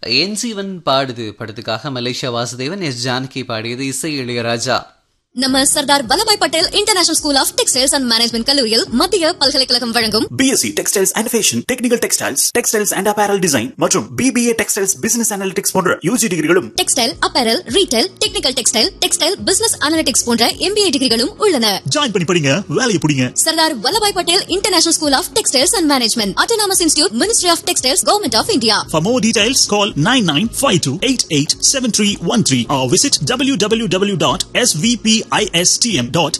என்.சி.வன் பாடுது படத்துக்காக Malaysia Vasudevan, S. Janaki பாடியது, இசை இளையராஜா. நம்ம Sardar Vallabhbhai Patel international school of textiles and management கல்லூரியில் மத்திய பல்கலைக்கழகம் வழங்கும் BSc textiles and fashion, technical textiles and apparel design மற்றும் BBA டெக்ஸ்டைல்ஸ் பிசினஸ் அனாலிட்டிக்ஸ் போன்ற UG டிகிரிகளும், textile, apparel, retail, technical textile business analytics போன்ற MBA டிகிரிகளும் உள்ளன. ஜாயின் பண்ணி படிங்க, வேலையை பிடிங்க. Sardar Vallabhbhai Patel international school of textiles and management, autonomous institute, ministry of textiles, government of India. For more details, call 9952887313 or visit www.svpistm.ac.in.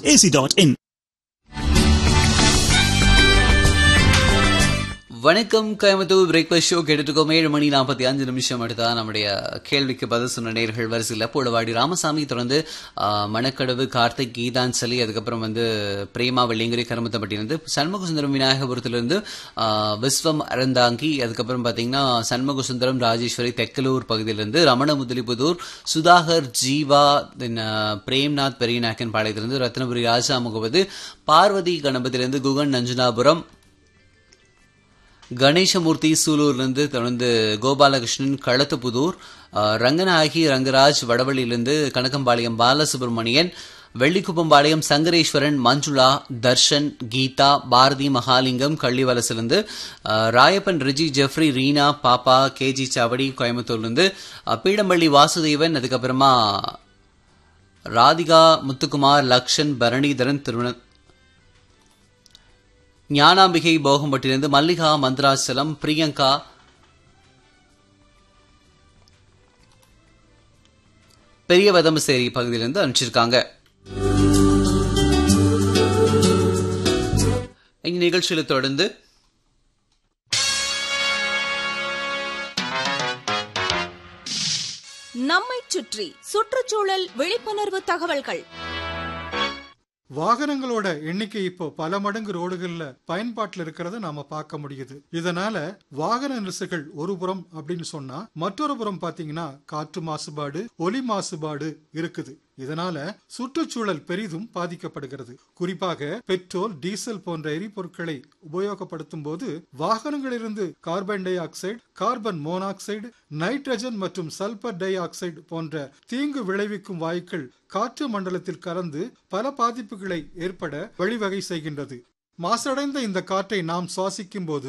வணக்கம் Coimbatore breakfast show கேட்டுருக்கோம். 7:45 அடுத்தா நம்முடைய கேள்விக்கு பதில் சொன்ன நேர்கள் வரிசையில் பூளவாடி ராமசாமி, தொடர்ந்து மணக்கடவு, கார்த்திக், கீதாஞ்சலி, அதுக்கப்புறம் பிரேமா வெள்ளியங்கிரி கருமத்தப்பட்டியிலிருந்து, சண்முகசுந்தரம் விநாயகபுரத்திலிருந்து விஸ்வம் அறந்தாங்கி, அதுக்கப்புறம் பார்த்தீங்கன்னா சண்முகசுந்தரம் ராஜேஸ்வரி தெக்கலூர் பகுதியிலிருந்து, ரமண முதலிபுதூர், சுதாகர், ஜீவா, தென் பிரேம்நாத் பெரியநாயக்கன் பாளையத்திலிருந்து, ரத்னபுரி ராஜா முகமது, பார்வதி கணபதியிலிருந்து, குகன் நஞ்சுனாபுரம், கணேசமூர்த்தி சூலூர்லேருந்து, தொடர்ந்து கோபாலகிருஷ்ணன் களத்துப்புதூர், ரங்கநாயகி ரங்கராஜ் வடவள்ளியிலிருந்து, கனகம்பாளையம் பாலசுப்ரமணியன், வெள்ளிக்குப்பம்பாளையம் சங்கரேஸ்வரன், மஞ்சுளா, தர்ஷன், கீதா, பாரதி மகாலிங்கம் கள்ளிவலசிலிருந்து, ராயப்பன் ரிஜி, ஜெஃப்ரி, ரீனா, பாப்பா, கேஜி சாவடி கோயம்புத்தூர்லேருந்து, பீடம்பள்ளி வாசுதேவன், அதுக்கப்புறமா ராதிகா, முத்துக்குமார், லக்ஷன், பரணிதரன், ஞானாம்பிகை போகம்பட்டிலிருந்து, மல்லிகா, மந்திராச்சலம், பிரியங்கா, பெரியவதமசேரி பகுதியிலிருந்து அனுப்பிச்சிருக்காங்க. இந்த நிகழ்ச்சியில் தொடர்ந்து நம்மை சுற்றி சுற்றுச்சூழல் விழிப்புணர்வு தகவல்கள். வாகனங்களோட எண்ணிக்கை இப்போ பல மடங்கு ரோடுகள்ல பயன்பாட்டில் இருக்கிறத நாம பார்க்க முடியுது. இதனால வாகன நெரிசல்கள் ஒரு புறம் அப்படின்னு சொன்னா, மற்றொரு புறம் பாத்தீங்கன்னா காற்று மாசுபாடு, ஒலி மாசுபாடு இருக்குது. இதனால சுற்றுச்சூழல் பெரிதும் பாதிக்கப்படுகிறது. குறிப்பாக பெட்ரோல், டீசல் போன்ற எரிபொருட்களை உபயோகப்படுத்தும் போது வாகனங்களிலிருந்து carbon di oxide, carbon monoxide, nitrogen மற்றும் சல்பர் டை ஆக்சைடு போன்ற தீங்கு விளைவிக்கும் வாயுக்கள் காற்று மண்டலத்தில் கலந்து பல பாதிப்புகளை ஏற்பட வழிவகை செய்கின்றது. மாசடைந்த இந்த காற்றை நாம் சுவாசிக்கும் போது